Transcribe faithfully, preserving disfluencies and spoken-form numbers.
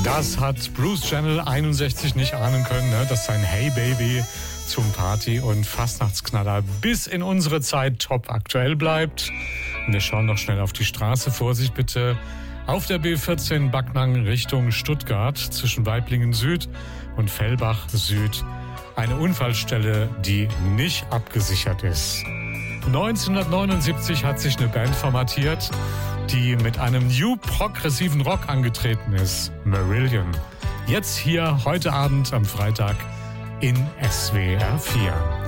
Das hat Bruce Channel einundsechzig nicht ahnen können, ne? Dass sein Hey Baby zum Party- und Fastnachtsknaller bis in unsere Zeit top aktuell bleibt. Und wir schauen noch schnell auf die Straße. Vorsicht bitte. Auf der B vierzehn Backnang Richtung Stuttgart zwischen Weiblingen Süd und Fellbach Süd eine Unfallstelle, die nicht abgesichert ist. neunzehnhundertneunundsiebzig hat sich eine Band formatiert, die mit einem New Progressiven Rock angetreten ist, Marillion. Jetzt hier heute Abend am Freitag in S W R vier.